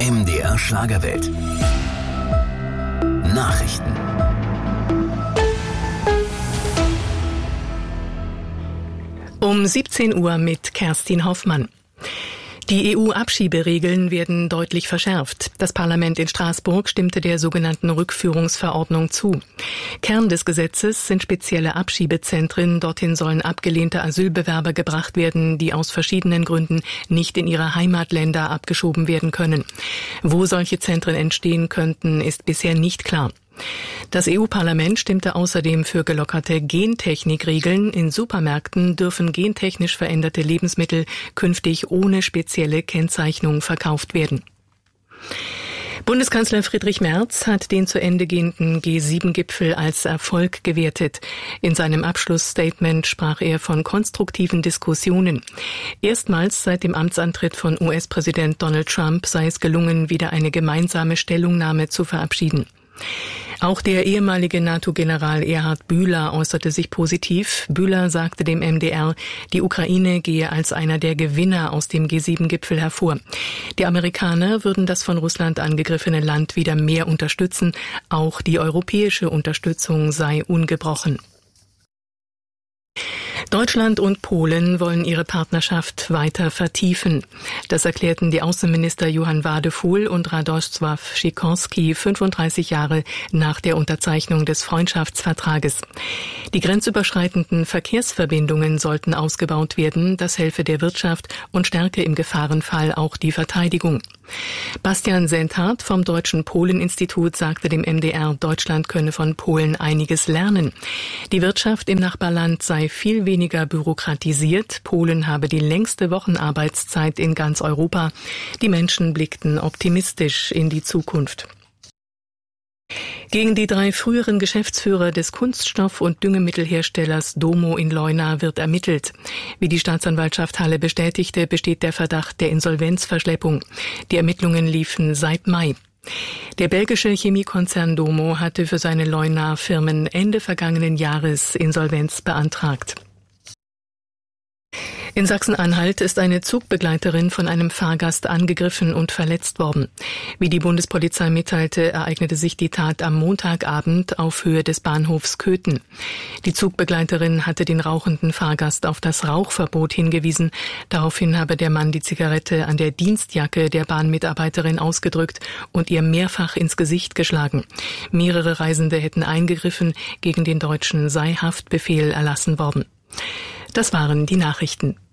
MDR Schlagerwelt. Nachrichten. Um 17 Uhr mit Kerstin Hoffmann. Die EU-Abschieberegeln werden deutlich verschärft. Das Parlament in Straßburg stimmte der sogenannten Rückführungsverordnung zu. Kern des Gesetzes sind spezielle Abschiebezentren. Dorthin sollen abgelehnte Asylbewerber gebracht werden, die aus verschiedenen Gründen nicht in ihre Heimatländer abgeschoben werden können. Wo solche Zentren entstehen könnten, ist bisher nicht klar. Das EU-Parlament stimmte außerdem für gelockerte Gentechnikregeln. In Supermärkten dürfen gentechnisch veränderte Lebensmittel künftig ohne spezielle Kennzeichnung verkauft werden. Bundeskanzler Friedrich Merz hat den zu Ende gehenden G7-Gipfel als Erfolg gewertet. In seinem Abschlussstatement sprach er von konstruktiven Diskussionen. Erstmals seit dem Amtsantritt von US-Präsident Donald Trump sei es gelungen, wieder eine gemeinsame Stellungnahme zu verabschieden. Auch der ehemalige NATO-General Erhard Bühler äußerte sich positiv. Bühler sagte dem MDR, die Ukraine gehe als einer der Gewinner aus dem G7-Gipfel hervor. Die Amerikaner würden das von Russland angegriffene Land wieder mehr unterstützen. Auch die europäische Unterstützung sei ungebrochen. Deutschland und Polen wollen ihre Partnerschaft weiter vertiefen. Das erklärten die Außenminister Johann Wadefuhl und Radosław Sikorski 35 Jahre nach der Unterzeichnung des Freundschaftsvertrages. Die grenzüberschreitenden Verkehrsverbindungen sollten ausgebaut werden. Das helfe der Wirtschaft und stärke im Gefahrenfall auch die Verteidigung. Bastian Senthardt vom Deutschen Polen-Institut sagte dem MDR, Deutschland könne von Polen einiges lernen. Die Wirtschaft im Nachbarland sei viel weniger bürokratisiert. Polen habe die längste Wochenarbeitszeit in ganz Europa. Die Menschen blickten optimistisch in die Zukunft. Gegen die 3 früheren Geschäftsführer des Kunststoff- und Düngemittelherstellers Domo in Leuna wird ermittelt. Wie die Staatsanwaltschaft Halle bestätigte, besteht der Verdacht der Insolvenzverschleppung. Die Ermittlungen liefen seit Mai. Der belgische Chemiekonzern Domo hatte für seine Leuna-Firmen Ende vergangenen Jahres Insolvenz beantragt. In Sachsen-Anhalt ist eine Zugbegleiterin von einem Fahrgast angegriffen und verletzt worden. Wie die Bundespolizei mitteilte, ereignete sich die Tat am Montagabend auf Höhe des Bahnhofs Köthen. Die Zugbegleiterin hatte den rauchenden Fahrgast auf das Rauchverbot hingewiesen. Daraufhin habe der Mann die Zigarette an der Dienstjacke der Bahnmitarbeiterin ausgedrückt und ihr mehrfach ins Gesicht geschlagen. Mehrere Reisende hätten eingegriffen, gegen den Deutschen sei Haftbefehl erlassen worden. Das waren die Nachrichten.